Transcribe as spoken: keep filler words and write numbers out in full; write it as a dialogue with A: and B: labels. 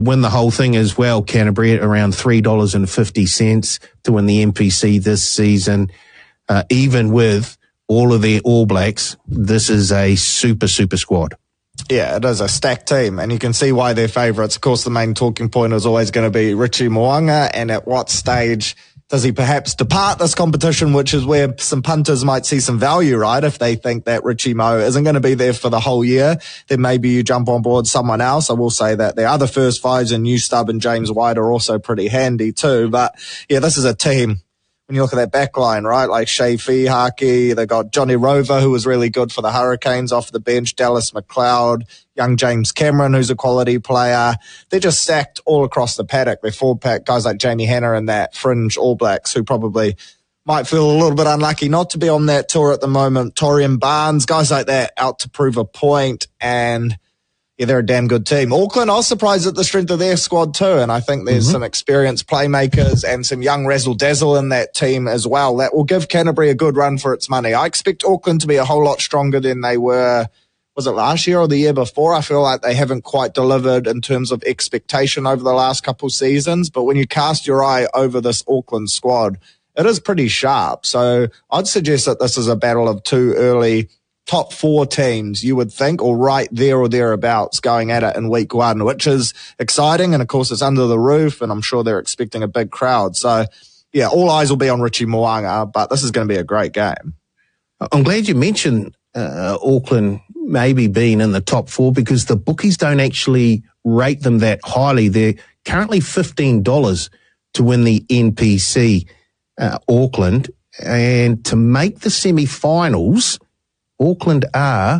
A: win the whole thing as well, Canterbury, at around three dollars fifty to win the N P C this season. Uh, even with all of their All Blacks, this is a super, super squad.
B: Yeah, it is a stacked team, and you can see why they're favourites. Of course, the main talking point is always going to be Richie Mo'unga, and at what stage does he perhaps depart this competition, which is where some punters might see some value, right? If they think that Richie Mo isn't going to be there for the whole year, then maybe you jump on board someone else. I will say that the other first fives and New Stub and James White are also pretty handy too. But yeah, this is a team. When you look at that back line, right, like Shea Fihaki, they got Johnny Rover, who was really good for the Hurricanes off the bench, Dallas McLeod, young James Cameron, who's a quality player. They're just stacked all across the paddock. They're forward pack, guys like Jamie Hanna and that fringe All Blacks who probably might feel a little bit unlucky not to be on that tour at the moment. Torian Barnes, guys like that out to prove a point, and yeah, they're a damn good team. Auckland, I was surprised at the strength of their squad too, and I think there's mm-hmm. some experienced playmakers and some young razzle-dazzle in that team as well. That will give Canterbury a good run for its money. I expect Auckland to be a whole lot stronger than they were, was it last year or the year before? I feel like they haven't quite delivered in terms of expectation over the last couple seasons, but when you cast your eye over this Auckland squad, it is pretty sharp. So I'd suggest that this is a battle of two early top four teams, you would think, or right there or thereabouts going at it in week one, which is exciting. And of course, it's under the roof, and I'm sure they're expecting a big crowd. So yeah, all eyes will be on Richie Mo'unga, but this is going to be a great game.
A: I'm glad you mentioned uh, Auckland maybe being in the top four, because the bookies don't actually rate them that highly. They're currently fifteen dollars to win the N P C, uh, Auckland, and to make the semi-finals, Auckland are